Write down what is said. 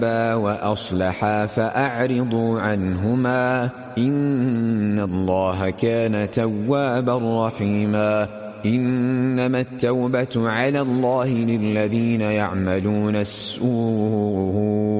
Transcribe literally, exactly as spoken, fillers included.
وأصلحا فأعرضوا عنهما إن الله كان توابا رحيما إنما التوبة على الله للذين يعملون السوء